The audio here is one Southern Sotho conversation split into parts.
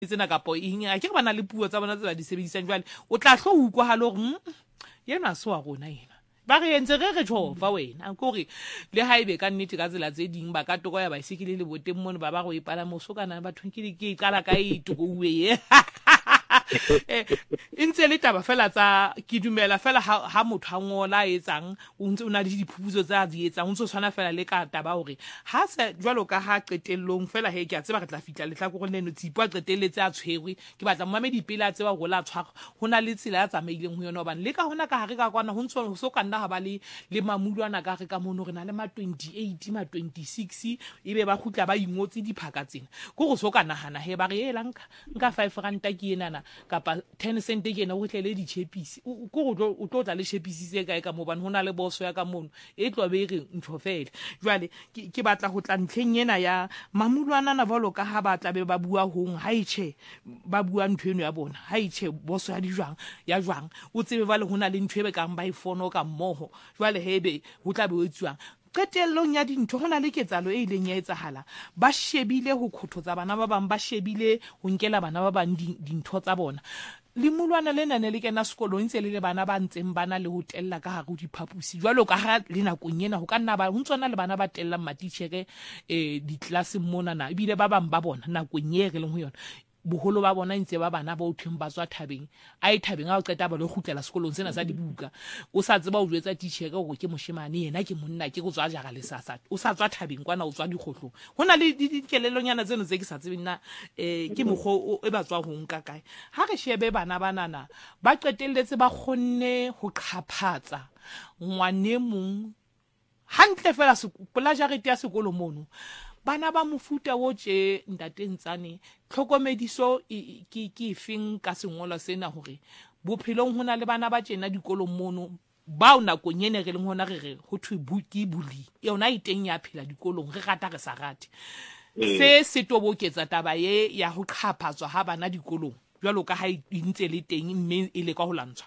tsena kapo eng a ke re bana le puo tsa bona tse ba di sebedisang jwale o tla hlo ukwa ha lo re yena se wa rona ena ba re entse re tjhofa wena kore le haibe ka nnete ka tsela tse ding ba ka toko ya bicycle le boteng mone ba go ipala moso kana batho ke qala ka itokouwe ye ntse le taba fela tsa ke dumela fela ha motho a ngola etsang o ntse o na le diphuputso tsa di etsang o ntse o tshwana fela le ka taba hore ha se jwalo ka ha qetellong fela he ke a tseba re tla fitla le tla go neno tsipa qetelletse a tshwerwe ke batla mmamedi pele a tseba go la tshwara hona le tsela ya tsamaileng ho yona hobane le ka hona ka hare ka kwana ho ntse so ka nna ha ba le mamulwana ka re ka mono re na le ma 28 ma 26 ebe ba khutla ba ingotse diphaka tsena go go so ka nahana he ba re elanka nka 5 ranta ke enana kapa 10 cent ke ena o tlele di chepisi o tlo tla le chepisi se kae ka mobane hona le boso ya ka mono e tlo be re ntho fela jwale ke batla go tla ntlheng ena ya mamulwana na volo ka ha ba tla be ba bua hong ha itshe ba bua ntho eno ya bona ha itshe boso ya jwang o tsebe ba le hona le ntho e be kang ba ifono ka mmoho jwale hebe ho tla be o etsuwang qetellong ya dintho hona le ketsalo e ileng ya etsahala ba shebile ho khototsa bana ba bang ba shebile ho nkela bana ba bang dintho tsa bona le mulwana le nane le kena sekolong ntse le bana ba ntseng bana le ho tella ka hare ho diphapusi jwalo ka ha le nakong ena ho ka nna ba ho ntsona le bana ba tellang matitjhere di-classeng mona na ebile ba bang ba bona nakong e re leng ho yona boholo ba bona ntse ba bana ba uthweng ba tswa thabeng a ithabeng a o qeta ba le khutlela sekolong sena sa dibuka o sa tseba o jwetsa teacher go ke moshemane yena ke monna ke go tswa jaga le sasa o sa tswa thabeng kwana o tswa dikgohlong hona le dikelelonyana tseno tse ke sa tsebeng na ke mogho e ba tswa ho nka kae ha re shebe bana banana ba qetelletse ba khonne ho qhaphatsa ngwane mong hantle fela polajarete ya sekolo mono bana ba mofuta wo tje ntateng tsane tlhokomediso ke feng ka sengolo sena hore bophelong hona le bana ba tjena dikolong mono ba ona konyene re leng hona re ho thwe buki buli yona iteng ya phela dikolong re rata re sa rate se toboketsa taba ye ya ho qhaphatswa ha bana dikolong jwalo ka ha intse le teng mme e le ka ho lantshwa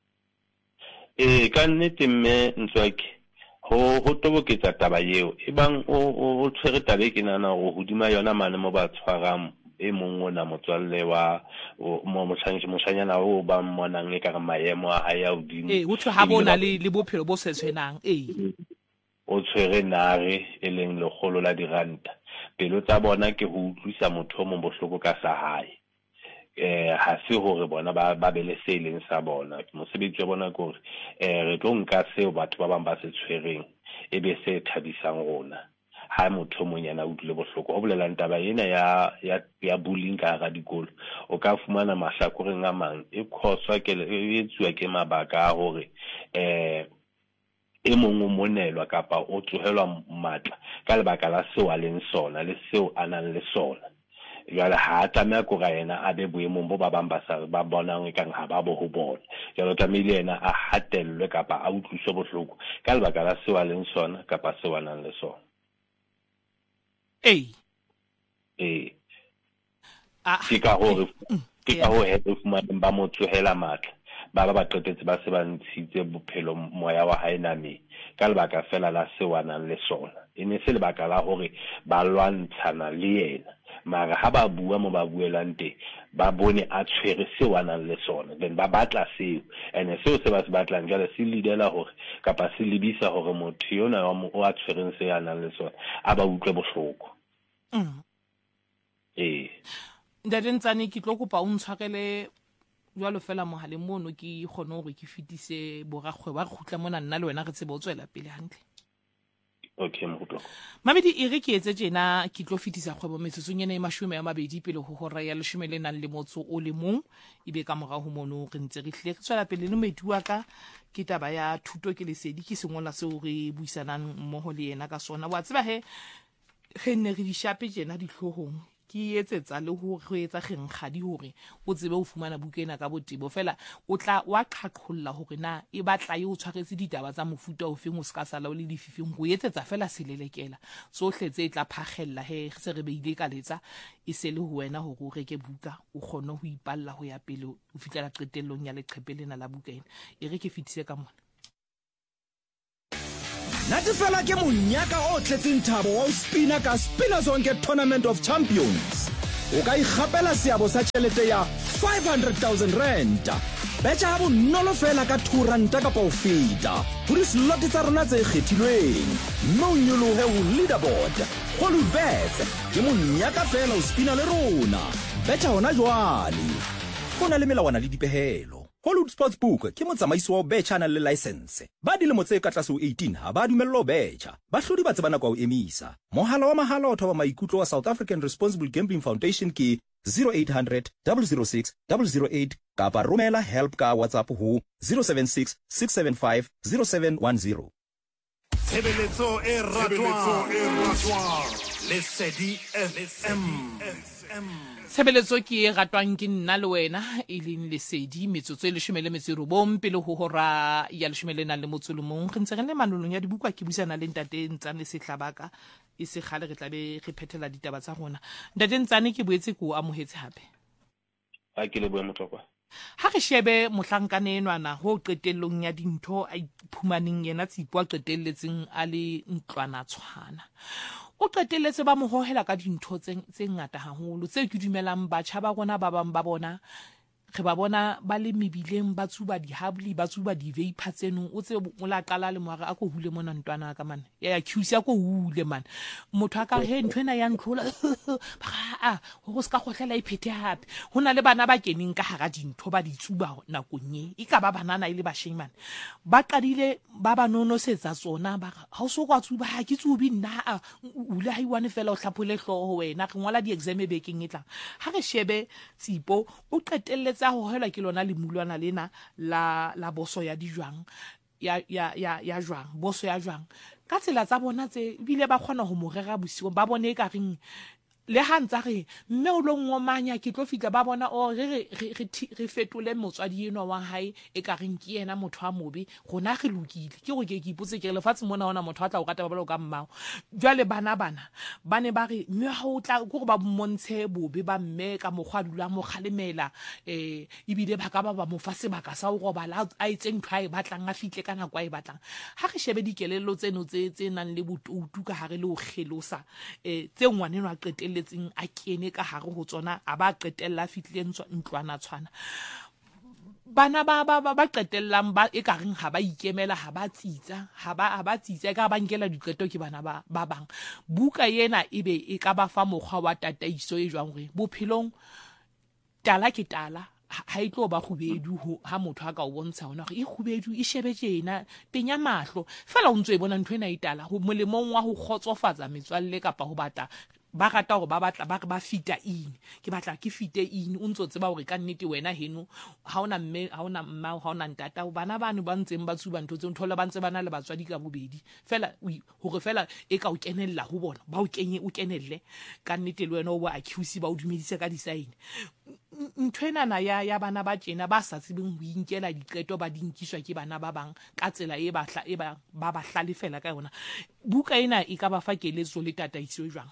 ka nnete mme ntswaki ho toboketsa taba eo ebang o tshwere tabe ke nana go hodima yona mane mo ba tshwarang e mongwe na motswalle wa mo moshanyana o ba mmonang e ka maemo a ha ya udimo ho thwe ha bona le bophelo bo setswenang o tshwere nare e leng legolo la diranta pelo tsa bona ke ho utlwisa motho mo bohloko ka sa hae ha se hore bona ba be le se leng sa bona mosebetsi wa bona gore re tlo nka seo batho ba bang ba se tshwereng e be se thabisang rona ha motho monyana o dule bohloko o bolelang taba ena ya bullying ka ga dikolo o ka fumana mahlakoreng a mang e khoswa ke e etsuwa ke mabaka a hore e mongwe monelwa kapa o tsohelwa matla ka lebaka la seo a leng sona le seo a nang le sona jwale ha tlameha ko ga yena a be boemong bo ba bang ba bonang e kang ha ba bo ho bona jalo tlamehile yena a hatellwe kapa a utlwiswe bohloko ka lebaka la seo a leng sona kapa seo a nang le sona ke ka hore he fumaneng ba mo tsohela matla ba qetetse ba se ba ntshitse bophelo moya wa hae nameng ka lebaka fela la seo a nang le sona e ne se lebaka la hore ba lwantshana le yena mara ha ba bua mo ba buelang teng ba bone a tshwere seo a nang le sona then ba batla seo ene seo se ba se batlang jale se lidela hore kapa se lebisa hore motho yona o a tshwereng se a nang le sona a ba utlwe bohloko ntatentsane ke tlo kopa o ntshwarele jwalo fela mohaleng mono ke kgone hore ke fitise borakgwebo ba re khutla mona nna le wena re tsebe o tswela pele hantle okay motho mamedi e re ke etse tjena ke tlo fitisa kgwebo metsotsong ena e 20 pele ho hora ya 10 le motso o le mong ibe ka mora ho mono re ntse re hle re tswela pele le moedu wa ka ke taba ya thuto ke lesedi ke sengola seo re buisanang mmoho le yena ka sona wa tseba he re nne re di shape tjena dihlohong ke etsetsa le ho etsa kgenkgadi hore o tsebe o fumana bukena ka botebo fela o tla wa qhaqholla hore na e batla e o tshwaretse ditaba tsa mofuta o feng o ska sala o le dififing go etsetsa fela selelekela sohle tse tla phagella he se re beile ka letsa e se le ho wena hore o reke buka o kgone ho ipalla ho ya pele o fitlela qetellong ya leqhepe lena la bukena e re ke fitise ka mona Natefela ke monyaka o tletseng thabo wa o spina ka Spina Zonke Tournament of Champions. o ka ikgapela seabo sa tšhelete ya 500,000 ranta. Betša ga bonolo fela ka 2 ranta kapa o feta go dislot tsa rona tse kgethilweng, mme o nyologe go leaderboard. Hollywood Bets ke monyaka fela o spina le rona. Betša gona jwale, go na le melawana le dipehelo. Hollywood Sportsbook ke motsamaisi wa o betšha nang le license. Ba dilemo tse ka tlase ho 18 ha ba dumello o betšha. Bahlodi ba tseba nako ya ho emisa. Mohala wa mahala o thoba maikutlo wa South African Responsible Gambling Foundation ke 0800 006 008 kapa romela help ka WhatsApp ho 076 675 0710. Tshebeletso e ratwang Lesedi FM. Tshebeletso ke e ratwang ke nna le wena e leng Lesedi metsotso e 19 pele ho hora ya 11 re ntse re le manolong ya dibuka ke buisana le Ntate Ntsane Sehlabaka e se khale re tlabe re phethela ditaba tsa rona. Ntate Ntsane ke boetse ko amohetse hape. Ha ke le boe motlokwa. Ha re shebe mohlankane enwana ho qetellong ya dintho a iphumaneng yena Tsipo a qetelletseng a le ntlwana tshwana. O qetelletse ba mo hohela ka dintho tse ngata haholo tse ke dumelang batjha ba rona ba bang ba bona re ba bona ba le mebileng ba tsuba dihabli ba tsuba di-vapor tseno o tse o la qala le moare a ko hule mona ntwana ka man ya accuse ya ko hule man motho a ka he nthwena ya ntlola go se ka gohlela iphete hape hona le bana ba keneng ka hara dintho ba di tsuba nakong e ka ba banana ile ba shemane ba qadile ba ba nonosetsa tsona ba ha o so kwa tsuba ha ke tsubi nna ule ha iwane fela o hlaphole hloho wena re ngola di-exam bekeng e tlang ha re shebe Tsipo o qetelletse ho hela ke lona le mulwana lena la boso ya dijwang ya jwang boso ya jwang ka tsela tsa bona tse bile ba khona ho morera bosigo ba bone ka reng le hantsa re mme o lo ngomanya ke tlo fitla ba bona o re fetole motswadi eno wa hae e ka reng ke yena motho a mobe gona ge lokile ke go ke ipotse ke lefatse mona ona motho a tla o rata ba balo ka mmao jwale bana ba ne ba re mme ha o tla go ba montshe bobe ba mme ka mogwa dula mo khalemela ibile ba ka ba mo fa sebaka sa go ba la a itseng tshwae batlang a fitle kana kwa e batlang ha re shebe dikelelo tseno tse nang le botoutu ka hare le o kgelosa tse ngwaneno a qetelletseng a kene ka hare ho tsona a ba qetella fitleng ntlwana tshwana bana ba qetellang ba e ka reng ha ba ikemela ha ba tsitsa ka ba nkela diqeto ke bana ba bang buka yena ebe e ka ba fa mokgwa wa tataiso e jwang re bophelong tala ke tala ha itlo ba khubedu ha motho a ka o bontsha hona re e khubedu e shebetsena penya mahlo fela o ntse e bona ntwe na itala ho molemong wa ho khotsofatsa metswalle kapa ho batla ba rata hore ba batla ba fita in ke batla ke fite in o ntse tseba hore ka nnete wena heno ha ona mme ha ona mma ha ona ntata bana bana ba ntseng ba tsuba ntho tse nthola ba ntse bana le batswadi ka bobedi fela hore fela e ka o kenella ho bona ba o kenelle ka nnete le wena o ba accuse ba o dumedisa ka disaine nthwenana ya bana ba tjena ba sa tsebeng ho inkela diqeto ba dinkiswa ke bana ba bang ka tsela e ba hlalefela ka yona buka ena e ka ba fa keletso le tataiso jwang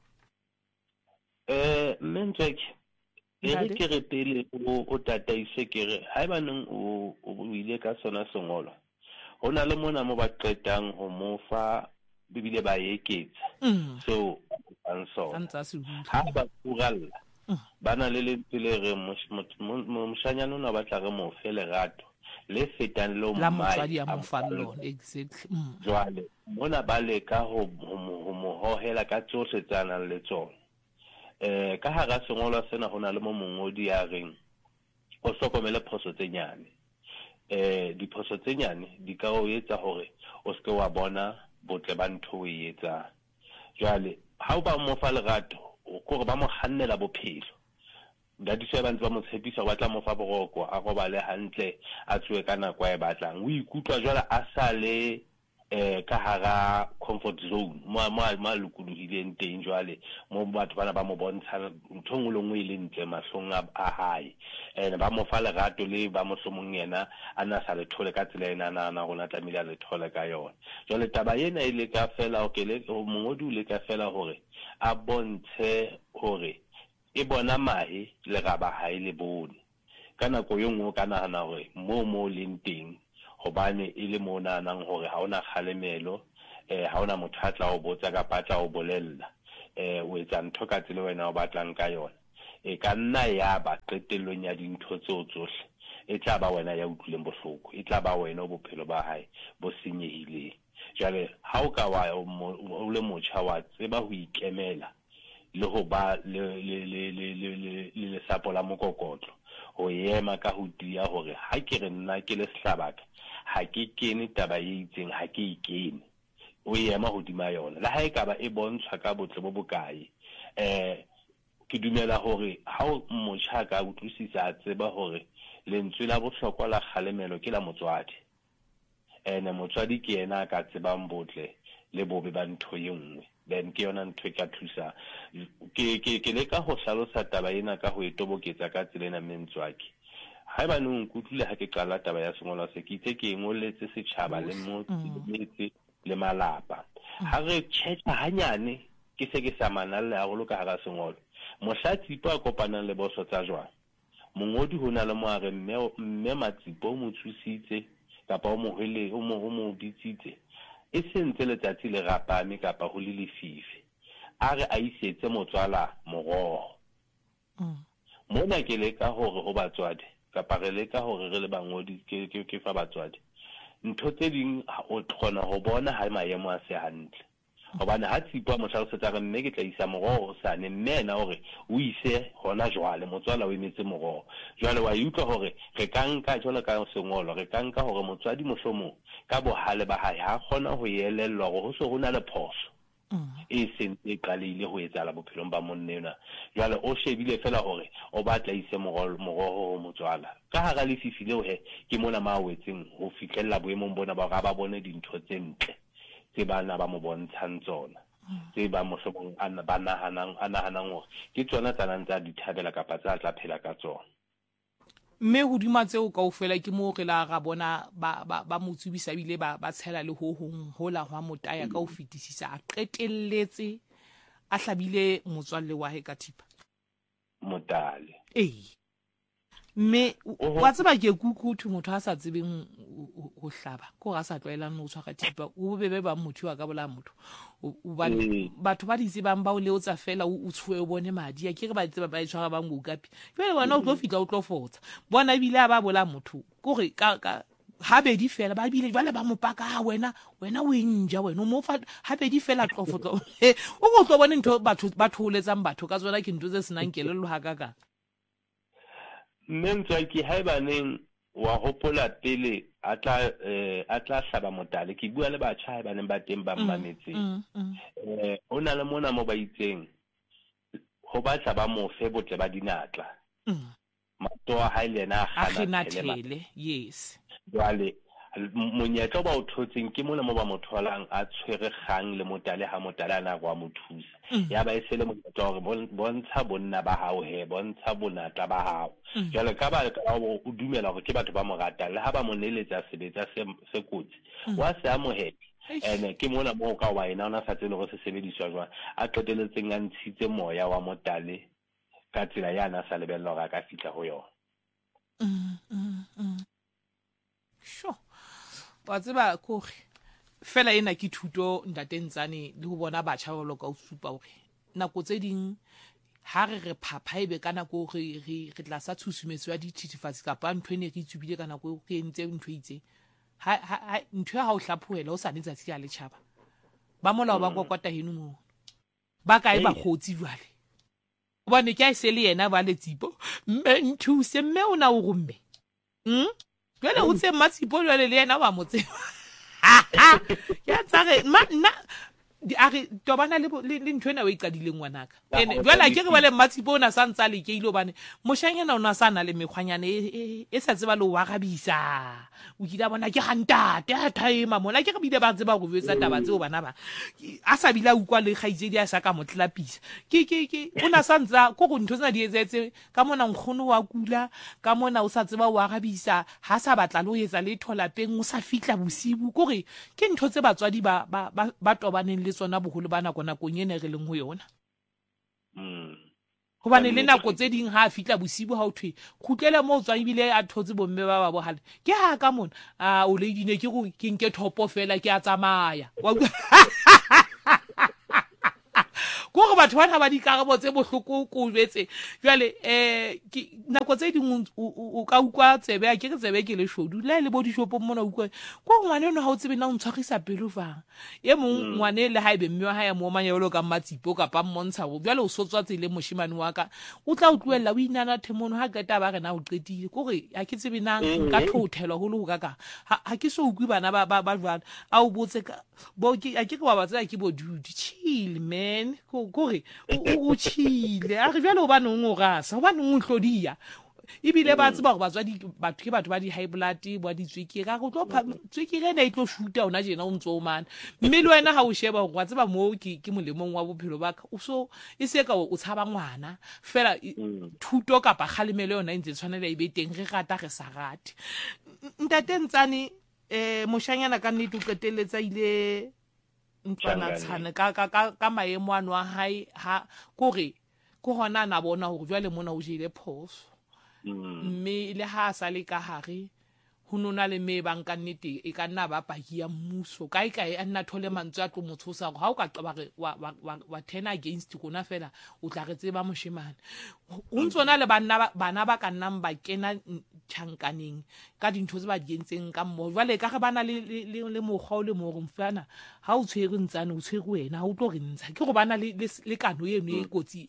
Mentsek e ke re pele o tataise ke re ha ba neng o ile ka sona sengolo hona le mona mo ba qetang ho mofa bibile ba eketsa so anso ha ba kuralla bana le re moshanyana ona ba tla re mo fe lerato le fetang lo la motswadi ya mofallo exactly jwale mona ba le ka ho mo hohela ka tsohle tsana le tsona ka hara sengolwa sena hona le mo mongodi ya reng o hlokomele phoso tse nyane diphoso tse nyane di ka o etsa hore o se ke wa bona botle ba ntho o e etsa jwale ha o ba mo fa lerato o go ba mo hannela bophelo da di se ba ntse ba mo tshepisa ba tla mo fa boroko a go ba le hantle a tswe kana kwa e batlang o ikutlwa jwale a sale ka hara comfort zone mo lukuluhileng teng jwale mo batho bana ba mo bontsha ntho ngwe le ngwe ile ntle mahlong a hae ba mo fa lerato le ba mo hlomong yena a na sa le thole ka tsela ena na rona tlamile a le thole ka yona jwale taba ena ile ka fela o kele mongodi ile ka fela hore a bontshe hore e bona mae le ga ba hae le bone kana ko yongwe kana hana hore mo leng teng hobane ile mona nang hore ha ona khalemelo ha ona motho a tla o botsa ka patla o bolella o etsa ntho ka tsela wena o batlang ka yona e ka nna ya ba qetellong ya dintho tseo tsohle e tla ba wena ya utlwileng bohloko e tla ba wena bophelo ba hae bo senyehileng jale ha o ka wa o le motjha wa tseba ho ikemela le ho ba le sapo la mokokotlo ho yema ka ho dia hore ha ke re nna ke le sehlabaka ha ke kene taba e itseng ha ke ikene o yema hodima yona la ha e ka ba e bontshwa ka botle bo bokae ke dumela hore ha o motjha ka utlwisisa a tseba hore lentswe la bohlokwa la kgalemelo ke la motswadi motswadi ke yena ka tsebang botle le bobe ba ntho ye nngwe then ke yona ntho e ka thusa ke leka ho hlalosa taba ena ka ho etoboketsa ka tselena mentswaki haeba neng kutlule ha ke qala taba ya sengolo se ke itse ke ngoletse setjhaba le motse le malapa ha re tjhetsa hanyane ke se ke sa manalle a go ka hara sengolo mohlatsipo a kopanang le boso tsa jwang mongodi ho na le moare mme matsipo o mo thusitse kapa o mo hele o mo bitsitse e sentse letsatsi le rapame kapa ho le lefifi a re a isetse motswala moroho mona ke leka hore ho batswadi kapa re leka hore re le bangodi ke fa batswadi ntho tse ding o khona ho bona ha maemo a se hantle hobane ha tsipa mohlalosetsa re mme ke tla isa moroho sane mmena hore o ise hona jwale motswala o emetse moroho jwale wa utlwa hore re ka nka jwale ka sengolo re ka nka hore motswadi mohlomong ka bohale ba hae ha khona ho yelellwa hore ho se hona le phoso e sentse qalile ho etsala bophelong ba monnena jwale o shebile fela hore o batla ise moroho ho motswala ka hara lefifi leo ke mona mawetseng ho fitlhella boemong bona ba ba bone dintho tse ntle tse bana ba mo bontshang tsona tse ba mohlomong ba nahanang hore ke tsona tsa nang tsa dithabela kapa tsa tla phela ka tsona mme hodima tseo kaofela ke mo re la ga bona ba motsubisa bile ba tshela le ho hong hola hwa motaya ka o fetisisa a qetelletse a hlabile motswalle wa he ka thipa motale mme wa tseba ke kukuthu motho a sa tsebeng ho hlaba ko ga sa tlwaelang no tshwara thipa o bebe ba motho wa ka bola motho o ba batho ba ditsebang ba o le o tsa fela o tshwe o bone madi a ke re ba tseba ba tshwara ba ngokapi jwale bona o tlo fitla o tlo fotsa bona bile a ba bola motho ko re ka ha be di fela ba bile jwale ba mopaka wena o enja wena o mo fa ha be di fela tlofotlo o go tlo bone ntho batho ba tholetsang batho ka tsona ke ntho tse senang kelelo ha ka mentswaki haebaneng wa hopola pele a tla hlaba motale ke bua le batjha haebaneng ba teng ba mmametseng o na le mona mo ba itseng ho batla ba mo fe botle ba dinatla matoa ha ile na khana tele yes jwale monyetlo ba o thotseng ke mona mo ba motholang a tshwere kgang le motale ha motale ana go a mothusa ya ba isele monyetlo hore bontsha bonna ba hao bontsha bonatla ba hao jwale ka ba o dumela hore ke batho ba mo rata le ha ba mo neletsa sebetsa se kotsi wa se amohela ke mona mo ka wa ena ona sa tsene go se sebediswa jwang a qetelletseng a ntshitse moya wa motale ka tsela yana sa lebella ga ka fitla ho yona sure wa tseba kore fela ena ke thuto ntatentsane le ho bona batjha ba loka o supa hore nako tse ding ha re phapha ebe kana go re tla sa tshusumetso ya dithifatsi kapa ntho ene re tsubile kana go ke ntse ntho itse ha ntho ya ha o hlaphoela o sa netsa tsi ya le tshaba ba molao ba kokota heno mo ba kae ba khotsi jwale o bane ke a isele yena ba le tsipo mme nthuse mme o na o gomme jwale o tse matsipo jwale le yena wa motse ya tsare nna a re tobana le ntho ena o iqadile ngwanaka ene jwale ke re ba le matsipo ona sa ntsa le ke ile bane moshanyana ona sa na le mekhwanyane e sa tseba le wa gabisa o kila bona ke gantate a time mona ke re bile ba tseba go botsa taba tseo bana ba a sa bila ukwa le khaitsedi a sa ka motlapisa ke ona sa ntsa go ntho tsena di etsetse ka mona nkgono wa kula ka mona o sa tseba wa gabisa ha sa batla le o etsa le thola peng o sa fitla bosibu gore ke ntho tse batswadi ba tobaneng le tsona boholo ba nakong ene re leng ho yona hobane le nako tse ding ha a fitla bosibu ha o thwe khutlele mo tswa ibile a thotse bomme ba ba bohale ke ha ka mona o le dine ke go ke nke thopo fela ke a tsamaya ko go batho bana ba dikarabo tse bohloko ko jwetse jwale nako tse ding o ka ukwa tsebe a ke re tsebe ke le shodu le bo di shopong mona ukwa ko ngwane no ha o tsebe na o ntshwagisa pelo fa e mong ngwane le ha ibe mme wa ha ya mo manyelo ka matsipo ka pa mmontsha go jwale o sotswa tsele moshimane wa ka o tla utluella o inana themono ha gata ba rena o qetile gore a ke tsebe nang nka thothelwa go le go kaka ha ke so ukwi bana ba jwana a o botse ka bo ke a ke ba batsa ke bo duty chill man gore o chile a re jwale o ba nong o rasa o ba nong o hlodiya ibile ba tseba go batswa batho ke batho ba di high blood ba di tswiki ka go tlo tswiki ne e tlo shoota ona jena o ntso o man mme le wena ha o sheba go tseba mo ke molemong wa bophelo ba ka o so e se ka o tshaba ngwana fela thuto kapa kgalemelo yona intse tshwanela e be teng re gata re sa gate ntate ntsane moshanyana ka nnete o qeteletsa ile ntwana tshane ka maemo ano a hae ha kore ko hona na bona go jwale mona o jile phoso mme le ha sa le ka hare ho nona le me bang ka nnete e ka nna ba paki ya mmuso kae a nna thole mantswe a tlo motshosa go ha o ka qaba re wa turn against kona fela o tla re tseba moshimane o ntsona le bana ba ka nnang ba kena tšhankaneng ka dintho tse ba di entseng ka mmo jwale ka ge bana le mokgwa o le mo go mfana ha o tshwere ntsane o tshwere wena ha o tlo re ntsha ke go bana le kano eno e kotsi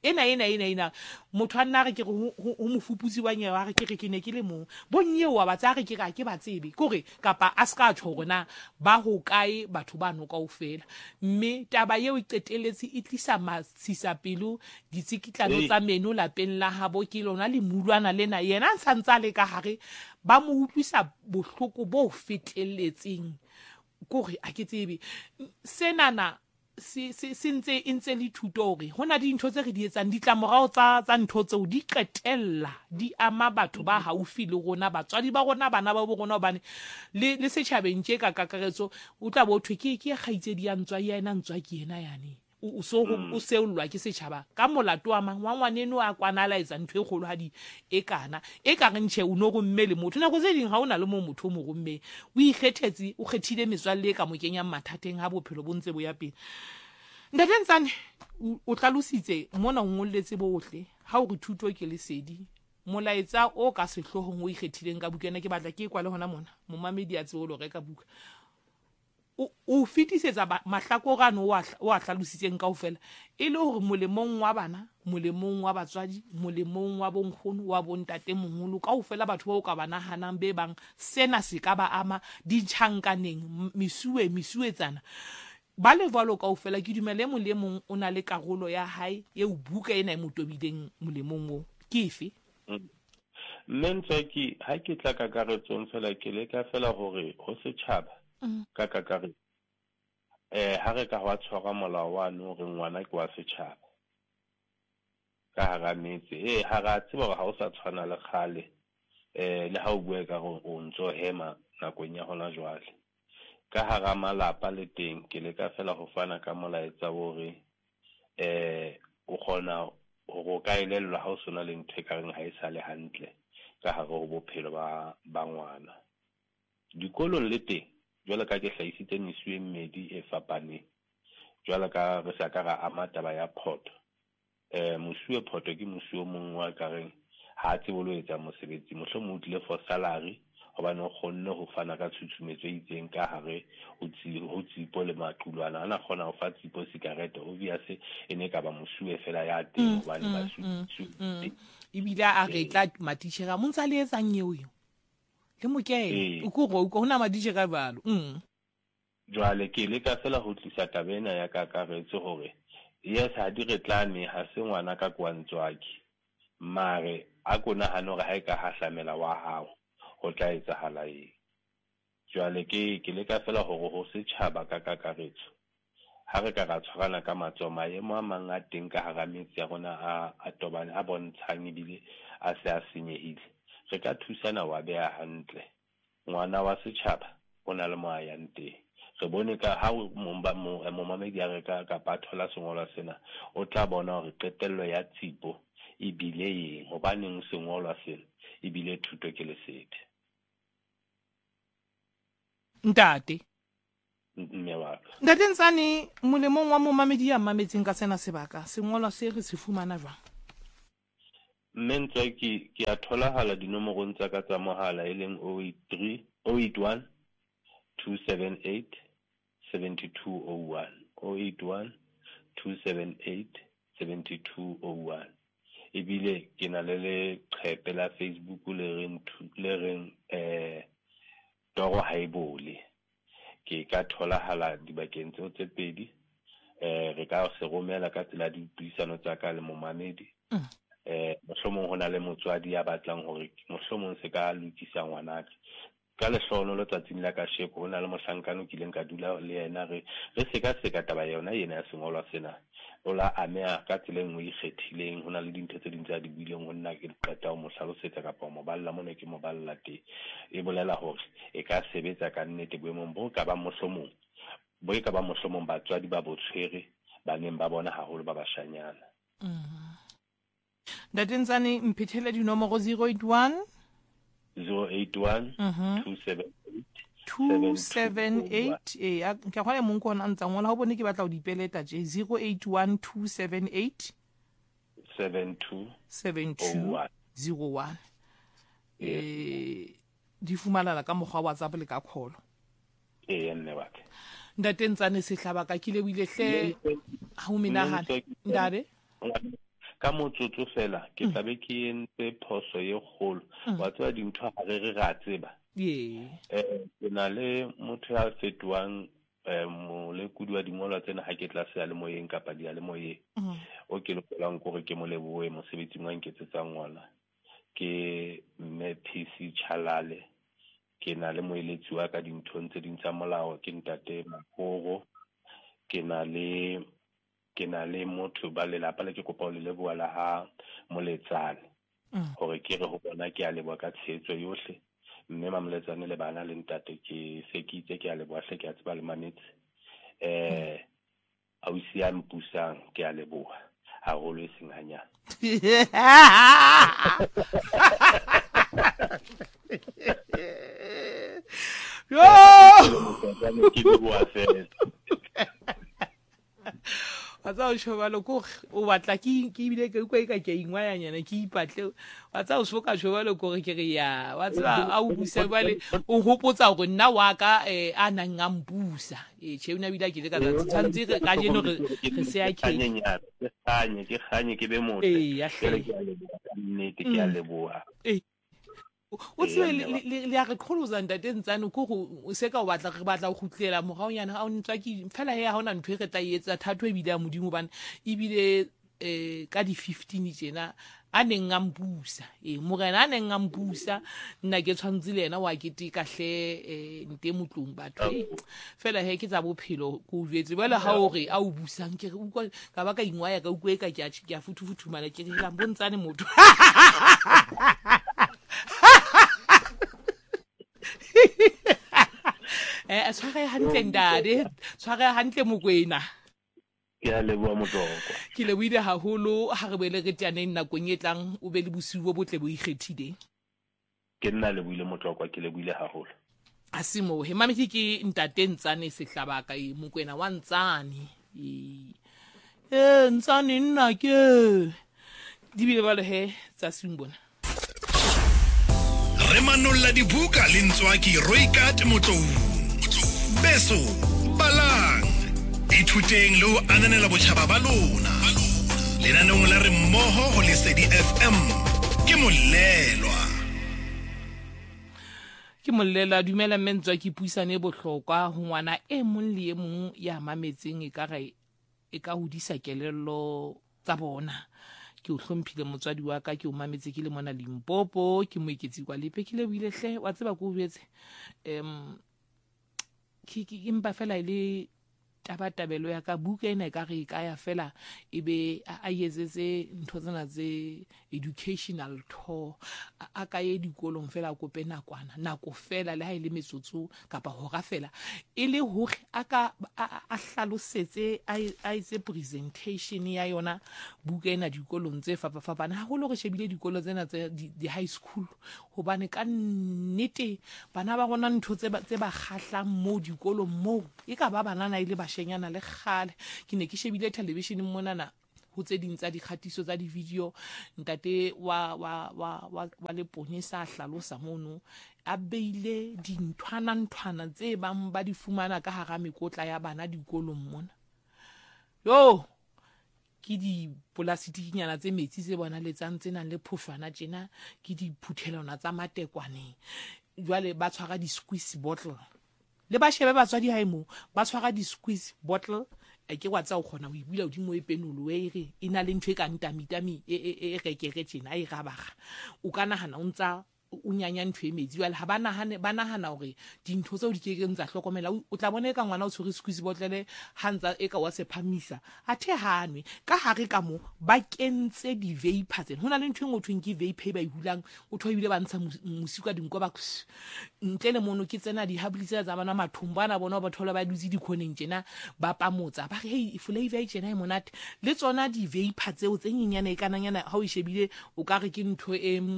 ena motho a nna re ke go mo fuputsi wa nyewa re ke ne ke le mo bonnye wa batsa re ke ba tsebe kore kapa a ska tsho gona ba ho kae batho ba no kaofela mme taba yeo e qeteletse e tlisa masisa pelo ditsikitlano tsa meno lapeng la habo ke lona le mulwana lena yena a santsa le ka hare ba mo utlwisa bohloko bo feteletseng kore a ke tsebe senana sentse ntse le thuto hore hona dintho tse re di etsang ditlamorao tsa ntho tseo di qetella di ama batho ba haufi le rona batswadi ba rona bana ba bo rona hobane le setjhabeng tje ka kakaretso o tla bo thwe ke kgaitse di antswa yena ntswa ke yena yani o seolwa ke setjhaba ka molato wa mang wa ngwaneno a kwanalaetsa ntho e kgolohadi e kana e ka rentšhe o no go mme le motho nako tse ding ha o na le mo motho o mo go mme o ikgethetse o kgethile metswalle ka mo kenyang mathateng ha bophelo bo ntse bo ya pele ntate ntsane o tlalositse mona o ngolletse bohle ha o re thuto ke lesedi molaetsa o ka sehlohong o ikgethileng ka bukana ke batla ke kwa le hona mona mo mamedi a tse o lo reka buka o fitisetsa mahlakorano o a hlalositseng kaofela e le hore molemong wa bana molemong wa batswadi molemong wa bonkgono wa bontate moholo kaofela batho ba o ka bana hanang be bang sena se ka ba ama ditjhankaneng misuetsana ba le valo kaofela ke dumele molemong o na le karolo ya hae e o buka ena e motobileng molemong o ke efe Mentsaki ha ke tla ka karetsong fela ke le ka fela hore ho setjhaba ka kakare ha re ka wa tshwara molao wa no re ngwana ke wa setjhaba ka hara metse ha ra tseba hore ha o sa tshwana le khale le ha o bua ka go o ntso hema nakong ya hona jwale ka hara malapa le teng ke le ka fela ho fana ka molaetsa hore o kgona go ka elellwa ha o sona le ntwe ka reng ha e sa le hantle ka hare go bophelo ba ngwana dikolong le teng jwale ka ke hlaisitse mesuwe mmedi e fapane jwale ka re sa ka ra amataba ya photo mosuwe photo ke mosuwe mongwe wa ka reng ha tse bolo etsa mosebetsi mohlo mo utlile for salary hobane o kgonne ho fana ka tshutshumetso itseng ka hare ho tsipo le maqulwana ana kgona ho fa tsipo sigarete obviously ene ka ba mosuwe fela ya teng hobane ba su ibile a retla matishera montsa le etsang eo le mokele o go hona madishera balo jwale ke le ka fela ho tlisa tabena ya ka karetso hore yes ha di retlame ha se ngwana ka kwantswaki mare a kona hano ga ha ka hahlamela wa hao go tla etsahala eng jwale ke le ka fela hore ho setjhaba ka kakaretso ha re ka ra tshwarana ka matso maemo a mang a teng ka hara metsi ya rona a tobane a bontshang ebile a se a senyehile re ka thusana wa beha hantle ngwana wa setjhaba o na le mo a yang teng re bone ka ha mo mamedi a re ka ba thola sengolwa sena o tla bona hore qetello ya tsipo ebile eng hobaneng sengolwa sena ebile thuto ke lesedi ntate mme wa ka. Ntate Ntsane, molemong wa momamedi ya mametseng ka sena sebaka sengolwa se re se fumana jwang? Mme Ntswaki ke a tholahala dinomorong tsa ka tsa mohala e leng 081 278 7201 081 278 7201. Ebile ke na le qhepe la Facebook le reng Toro Haibole. Ke ka tholahala dibakeng tseo tse pedi. Re ka se romela ka tsela di puisano tsa ka le momamedi. Mohlomong hona le motswadi ya batlang hore mohlomong se ka lokisa ngwanaka ka lehlohonolo tsatsing la kasheko hona le mohlankano ke leng ka dula le yena re se ka taba yona yena ya sengolwa sena o la amea ka tsela engwe ikgethileng hona le dintho tse ding tsa di buileng ho nna ke qeta ho mo hlalosetsa kapa mo balla mona ke mo balla teng e bolela hore e ka sebetsa ka nnete boemong bo ka ba mohlomong batswadi ba botshwere baneng ba bona haholo ba bashanyana. Ntate Ntsane mphethele dinomoro 081 278 ke khona mong kona ntsa ngola ho bone ke batla ho dipeleta je 081 278 7201 di fumana ka mokgwa wa WhatsApp le ka call. Nne wa ka. Ntate Ntsane sehlaba ka kile buile hle ha o menahana ndare ka motsotso fela ke tlabe ke entse phoso ye kgolo wa tswa dintho ha re ra tseba ke na le motho ya fetwang molekudi wa dingolwa tsena ha ke tlase ya le moyeng kapa dia le moyeng o ke lokelang gore ke mo leboe mosebetsing wa nketsetsang ngwana ke mme PC Chalale ke na le moeletsi wa ka dintho tse ding tsa molao ke ntate Makoro ke na le motho ba lelapa le ke kopa ho le leboa la ha Moletsane hore ke re ho bona ke a leboa ka tshehetso yohle mme Mamoletsane le bana le ntate ke sekitse ke a leboa hle ke a tseba le manetse ausi ya mpusang ke a leboa haholo e seng hanyane. wa tsa o shobalo ko o batla ke bile ke ka ke ingwayanyana ke ipatle wa tsa o soka shobalo ko ke re ya wa tsa a o busa bale o hopotsa gore nna wa ka a nang a mbusa tshebuna bila ke le ka tshantse ka jeno re se ya ke ke be motho ke a leboa o tswe le ya re kholoza Ntate Ntsane ko go se ka o batla re batla go khutlela mogaonyana ha o ntswa ke fela he ha hona ntwe re tla etsa thato e bile ya modimo bana e bile ka di 15 tsena a neng a mbusa morena a neng a mbusa nna ke tshwantse le yena wa keteka hle nte motlong batho fela he ke tsa bophelo go jwetse bale ha o re a o busang ke re ka ba ka ingwaya ka ukwe ka ke a futhufumana ke re la Bontsane motho tshware hantle ndade tshware hantle Mokwena ke a leboa motloko ke leboile haholo ha re bele re tyaneng nakong e tlang o be le bosiu bo botle bo ikgethileng ke nna leboile motloko ke leboile haholo a se mo he mameki ke Ntate Ntsane sehlaba ka Mokwena wa Ntsane Ntsane nna ke di bile ba le he tsa simbona re manolla dibuka le Ntswaki Roikat Motlou beso balang ithuteng lo ananela botjhaba ba lona lenanong la re mmoho ho Lesedi FM ke mollela dumela mentswa ke puisane bohlokwa ho ngwana e mong le e mong ya mametseng e ka hodisa kelello tsa bona ke o hlomphile motswadi wa ka ke o mametse ke le mona Limpopo ke moeketsi kwa lepe ke le buile hle wa tseba go betse ke impa fela ile tabatabelo ya ka buka ena ka re ka ya fela ebe a yezetse ntho tsena tse educational tour a ka ye dikolong fela go pena kwana nako fela le ha ile metsotso kapa hora fela ile hore aka a hlalosetse a itse presentation ya yona buka ena dikolong tse fapafapana ha go lo re shebile dikolo tsena tse di high school hobane ka nnete bana ba gona ntho tse ba kgahlang mo dikolong mo e ka ba banana ile bashenyana le kgale ke ne ke shebile television monana ho tse ding tsa dikgatiso tsa di-video ntate wa Leponesa hlalosa mono a beile dinthwana tse bang ba di fumana ka hara mekotla ya bana dikolong mona yo ke di polasikinyana tse metsi tse bona le tse nang le phoshwana tjena ke di phuthelwana tsa matekwane jwale ba tshwara di squeeze bottle le ba shebe batswadi haimo ba tshwara di squeeze bottle ke wa tsa o khona o ibula hodimo e penolo e re ina le ntwe ka ntamitami e rekere tjena e rabaga o kana hana o ntsa o nyanya ntwe metsi jwale ha ba nahana hore dintho tseo di kekeng tsa hlokomela o tla bona ka ngwana o tshwere squeeze bottle hantsa e ka wa se phamisa athe hanwe ka hare ka mo ba kentse di vapor tsena hona le ntwe ngothweng ke vape ba ihulang o thwa ibile ba ntsha musika dinko ba ntle le mono ke tsena di habilitsa tsa bana mathombo ana bona ba thola ba dutse di khoneng tjena ba pamotsa ba re hey flavor e tjena e monate le tsona di vapor tseo tse nyenyana e kananyana ha o shebile o ka re ke ntho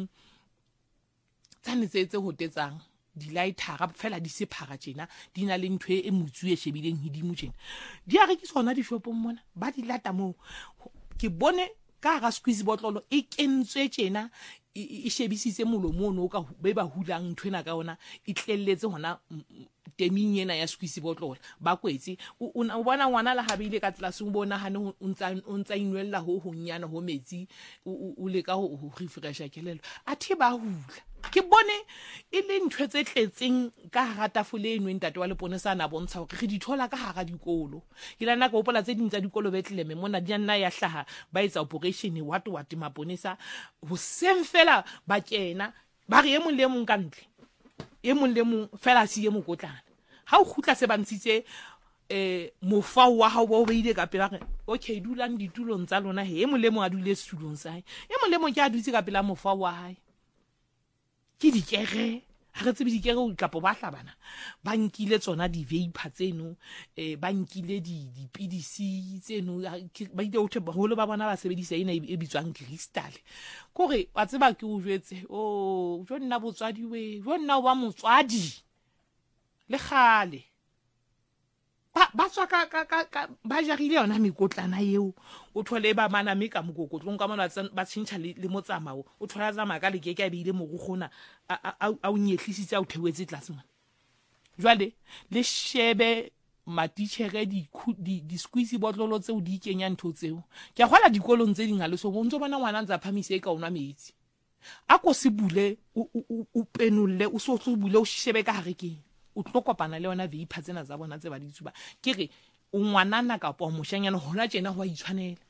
tsane tse hotetsang di lightera fela di sephara tjena di na le ntho e motsuwe shebileng hidimo tjena di a rekiswa hona di shopong mona ba di lata mo ke bone ka ga squeeze bottle e kentswe tjena e shebisitse molomo no ka be ba hulang ntwena ka ona e tlelletse hona teming ena ya squeeze bottle ba kwetse o bona ngwana la habile ka tlase o bona hane o ntsa inwella ho honyana ho metsi o le ka ho refresha kelelo athe ba hula ke bone e le ntwe tse tletseng ka hara tafole eno ntate wa Leponesa na bontsha hore re di thola ka hara dikolo ke lana ka opola tse ding tsa dikolo Bethlehem mona di nna ya hlaha ba etsa operation what Maponesa ho semfela ba kena ba re e mong le mong ka ntle e mong le mong fela si e mokotlana ha o khutla se bantshitse mofao wa hao ba o beile ka pela re okay dulang ditulong tsa lona he e mong le mong a dule setulong sa hae e mong le mong ke a dutse ka pela mofao wa hae ke dikere ha re tsebe dikere o kapo ba hlabana ba nkile tsona di vapor tseno ba nkile dipidisi tseno ba ile ho theba holo ba bona ba sebedisa ena e bitswang crystal kore wa tseba ke o jwetse o jo nna botswadi we jo nna wa motswadi le khale ba tswa ka ba jarile yona mekotlana eo o thole ba mana me ka mokokotlong ka mona ba tshintjha le motsamao o thola tsa maka le keke a beile mo go gona a o nyehlisitse a o thewetse tlase mona jwale le shebe matitjhere di squeeze bottle tseo di kenya ntho tseo ke a gola dikolong tse ding a le so bo ntse bona ngwana ntsa phamise e ka ona metsi a ko se bule o penulle o so bule o shebe ka hare ke o tlo kopana le yona vapor tsena tsa bona tse ba di tsuba ke re o ngwanana ka po moshanyana hona tjena ho a itshwanela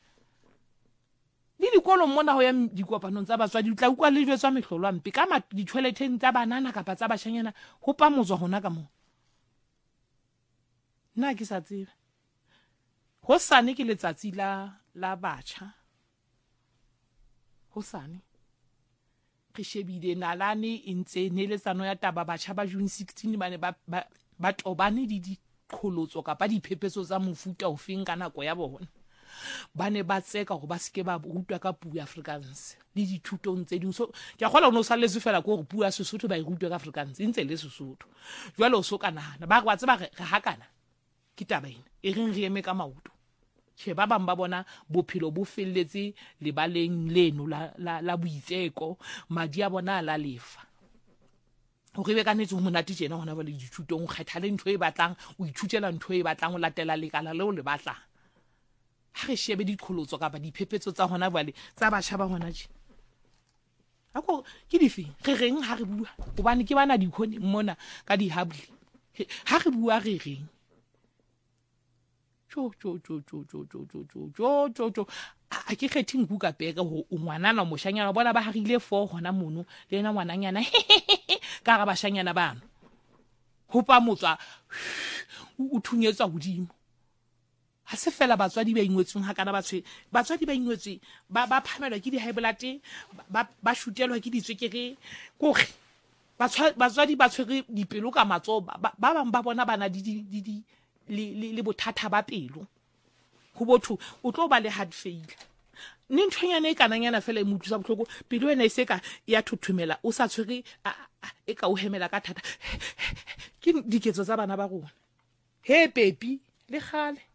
le dikolong mona ho ya dikopanong tsa batswadi tla ukwa le jwetswa mehlolo mpe ka di-toileteng tsa banana kapa tsa bashanyana ho pamotswa hona ka mo nna ke sa tsebe ho sane ke letsatsi la batjha ho sane re shebile nalane e ntse neletsano ya taba batjha ba June 16 bane ba tobane di diqholotso kapa diphephetso tsa mofuta o feng ka nako ya bona bane ba tseka go ba seke ba rutwa ka puo ya Afrikaans le dithutong tse ding so ke a gola o no sa letse fela go re puo ya Sesotho ba e rutwa ka Afrikaans ntse le Sesotho jwale o so kana ba ba tseba re hakana ke taba ena e reng re eme ka maoto che ba bang ba bona bophelo bo felletse le baleng leno la boitseko madi a bona la lefa o re be ka netse ho monate tjena hona ba le dithutong kgetha le ntho e batlang o ithutela ntho e batlang o latela lekala leo le batlang ha re shebe diqholotso kapa diphephetso tsa hona bale tsa batjha ba hona tje ako ke dife re reng ha re bua hobane ke bana dikhone mona ka dihabli ha re bua re reng jo a ke kgethe nku ka peka ho ngwanana moshanyana bona ba harile 4 hona mono le ena ngwananyana ka ga bashanyana bana ho pa motswa o thunyetswa hodimo ha se fela batswadi ba ingwetseng ha kana batswadi ba ingwetse ba phamelwa ke di high blood ba shutelwa ke ditswekere kore batswadi ba tshwere dipelo ka matso ba bang ba bona bana le bothata ba pelo ho botho o tlo ba le heart failure ne nthonyane e kananyana fela e mo utlwisa botlhoko pelo wena e se ka ya thothomela o sa tshwere e ka o hemela ka thata ke diketso tsa bana ba rona he pepi le gale